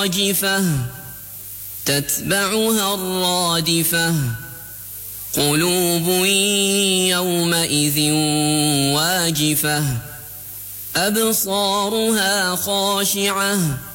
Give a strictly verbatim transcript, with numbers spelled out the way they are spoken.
راجفة تتبعها الرادفة قلوب يومئذ واجفة أبصارها خاشعة